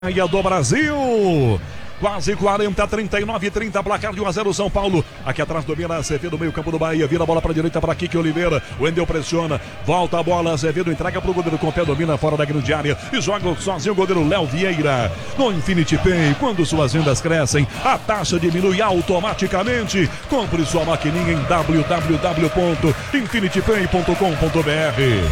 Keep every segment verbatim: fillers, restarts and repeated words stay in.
do Brasil. Quase quarenta, trinta e nove, trinta, placar de um a zero São Paulo. Aqui atrás domina Azevedo, meio campo do Bahia, vira a bola para a direita para Kiki Oliveira. O Wendel pressiona, volta a bola, Azevedo entrega para o goleiro com o pé, domina fora da grande área e joga sozinho o goleiro Léo Vieira. No Infinity Pay, quando suas vendas crescem, a taxa diminui automaticamente. Compre sua maquininha em w w w ponto infinity pay ponto com ponto b r.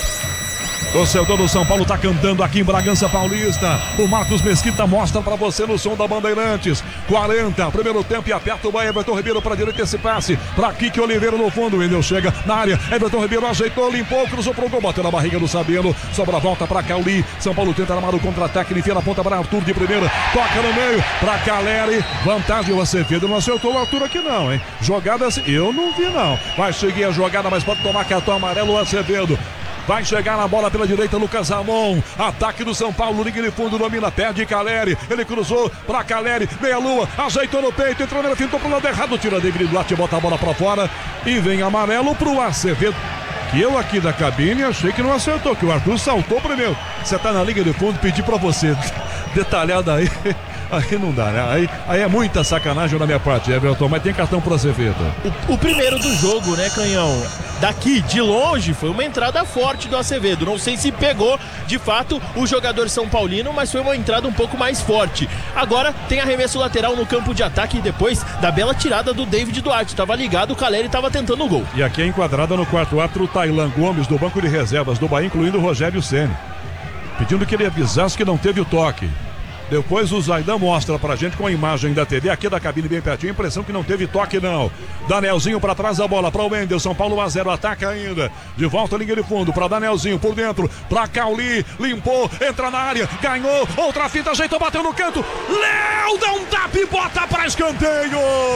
Torcedor do São Paulo tá cantando aqui em Bragança Paulista. O Marcos Mesquita mostra pra você no som da Bandeirantes. quarenta, primeiro tempo e aperta o Bahia. Everton Ribeiro pra direita, esse passe pra Kiki Oliveira no fundo. O Wendel chega na área. Everton Ribeiro ajeitou, limpou, cruzou pro gol, bateu na barriga do Sabino. Sobra a volta pra Cauli. São Paulo tenta armar o contra-ataque. Ele enfia na ponta para Arthur de primeira. Toca no meio pra Caleri. Vantagem o Azevedo. Não acertou o Arthur aqui não, hein? Jogadas eu não vi não. Vai seguir a jogada, mas pode tomar cartão amarelo o Azevedo. Vai chegar na bola pela direita, Lucas Ramon. Ataque do São Paulo, liga de fundo, domina, perde Caleri. Ele cruzou pra Caleri, meia lua, ajeitou no peito, entrou nela, fintou pro lado errado, tira David Duarte, bota a bola pra fora. E vem amarelo pro Azevedo. Que eu aqui da cabine achei que não acertou, que o Arthur saltou primeiro. Você tá na liga de fundo, pedi pra você detalhado aí. Aí não dá, né? Aí, aí é muita sacanagem na minha parte, Everton, mas tem cartão pro Azevedo. O, o primeiro do jogo, né, Canhão? Daqui, de longe, foi uma entrada forte do Azevedo. Não sei se pegou, de fato, o jogador São Paulino, mas foi uma entrada um pouco mais forte. Agora tem arremesso lateral no campo de ataque e depois da bela tirada do David Duarte. Tava ligado, o Caleri tava tentando o gol. E aqui é enquadrada no quarto ato o Tailan Gomes, do banco de reservas do Bahia, incluindo o Rogério Ceni, pedindo que ele avisasse que não teve o toque. Depois o Zaidan mostra pra gente com a imagem da T V aqui da cabine bem pertinho, a impressão que não teve toque não. Danielzinho pra trás da bola pra o Wendel, São Paulo um a zero, ataca ainda. De volta, linha de fundo pra Danielzinho por dentro, pra Cauli, limpou, entra na área, ganhou, outra fita, ajeitou, bateu no canto. Léo dá um tapa e bota pra escanteio.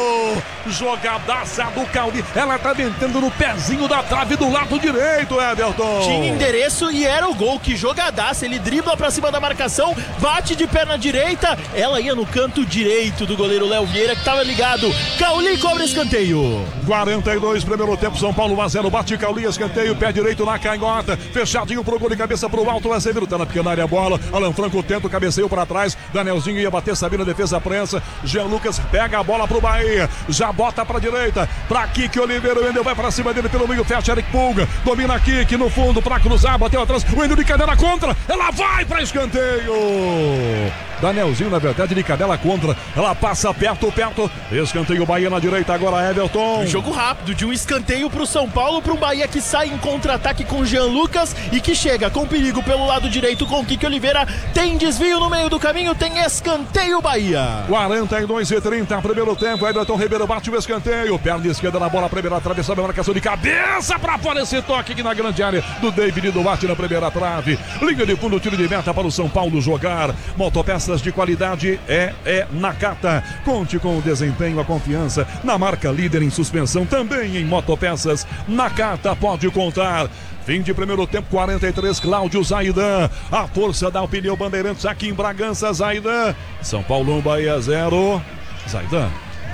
Jogadaça do Cauli, ela tá tentando no pezinho da trave do lado direito, Everton. Tinha endereço e era o gol, que jogadaça, ele dribla pra cima da marcação, bate de perna direita, ela ia no canto direito do goleiro Léo Vieira, que tava ligado. Cauli cobra escanteio. quarenta e dois, primeiro tempo, São Paulo um a zero, bate Cauli, escanteio, pé direito na canhota, fechadinho pro gol de cabeça pro alto, Azevedo tá na pequena área a bola, Alan Franco tenta o cabeceio pra trás, Danielzinho ia bater, Sabino, defesa prensa, Jean Lucas pega a bola pro Bahia, já bota pra direita, pra Kiki Oliveira, o Wendel vai pra cima dele pelo meio, fecha Eric Pulga, domina Kiki no fundo pra cruzar, bateu atrás, o Wendel de cadela contra, ela vai pra escanteio. Danielzinho, na verdade, de cadela contra. Ela passa perto, perto. Escanteio Bahia na direita agora, Everton. Um jogo rápido, de um escanteio pro São Paulo, pro Bahia que sai em contra-ataque com Jean Lucas e que chega com perigo pelo lado direito com Kiki Oliveira. Tem desvio no meio do caminho, tem escanteio Bahia. quarenta e dois e trinta, primeiro tempo. Everton Ribeiro bate o escanteio. Perna esquerda na bola, primeira atravessada, marcação de cabeça pra fora, esse toque aqui na grande área do David Duarte na primeira trave. Linha de fundo, tiro de meta para o São Paulo jogar. Motopeças de qualidade é, é Nakata. Conte com o desempenho, a confiança na marca líder em suspensão, também em motopeças. Nakata pode contar. Fim de primeiro tempo, quarenta e três, Cláudio Zaidan. A força da opinião Bandeirantes aqui em Bragança, Zaidan. São Paulo um, Bahia zero. Zaidan.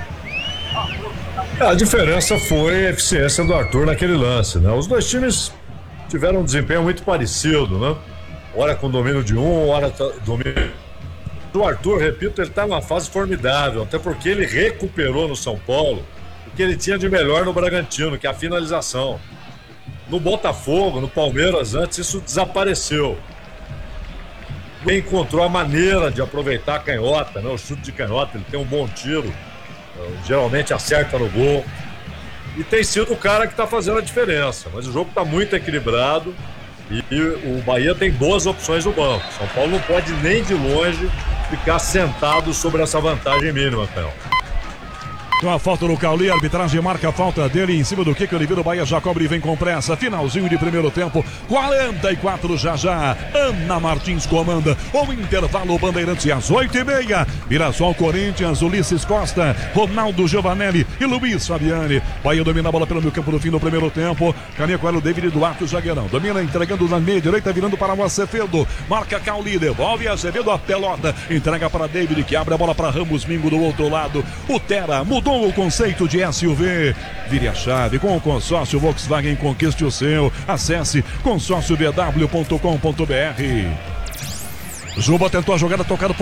A diferença foi a eficiência do Arthur naquele lance, né? Os dois times tiveram um desempenho muito parecido, né? Hora com domínio de um, hora domínio. O Arthur, repito, ele está numa fase formidável, até porque ele recuperou no São Paulo o que ele tinha de melhor no Bragantino, que é a finalização. No Botafogo, no Palmeiras, antes isso desapareceu. Ele encontrou a maneira de aproveitar a canhota, né? O chute de canhota, ele tem um bom tiro, geralmente acerta no gol. E tem sido o cara que está fazendo a diferença, mas o jogo está muito equilibrado e o Bahia tem boas opções no banco. São Paulo não pode nem de longe ficar sentado sobre essa vantagem mínima, Pel. Tem uma falta no Cauli, a arbitragem marca a falta dele em cima do Kiki Oliveira. O Bahia já cobre e vem com pressa. Finalzinho de primeiro tempo, quarenta e quatro já já. Ana Martins comanda o intervalo Bandeirantes às oito e meia. Mirassol, Corinthians, Ulisses Costa, Ronaldo Giovanelli e Luiz Fabiani. Bahia domina a bola pelo meio campo no fim do primeiro tempo. Caminha com ela o David Duarte, o zagueirão. Domina entregando na meia direita, virando para o Azevedo. Marca Cauli, devolve Azevedo a pelota. Entrega para David, que abre a bola para Ramos Mingo do outro lado. O Tera mudou o conceito de S U V. Vire a chave com o consórcio Volkswagen, conquiste o seu. Acesse consórcio v w ponto com ponto b r. Juba tentou a jogada tocada por